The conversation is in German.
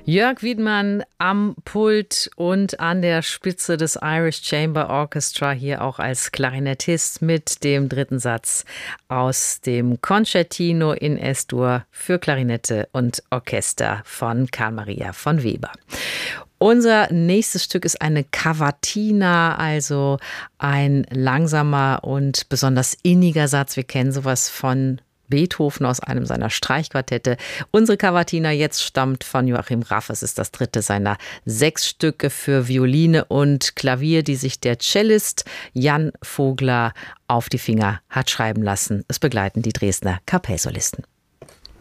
Jörg Wiedmann am Pult und an der Spitze des Irish Chamber Orchestra, hier auch als Klarinettist mit dem dritten Satz aus dem Concertino in S-Dur für Klarinette und Orchester von Carl Maria von Weber. Unser nächstes Stück ist eine Cavatina, also ein langsamer und besonders inniger Satz. Wir kennen sowas von Beethoven aus einem seiner Streichquartette. Unsere Cavatina jetzt stammt von Joachim Raff. Es ist das dritte seiner 6 Stücke für Violine und Klavier, die sich der Cellist Jan Vogler auf die Finger hat schreiben lassen. Es begleiten die Dresdner Kapellsolisten.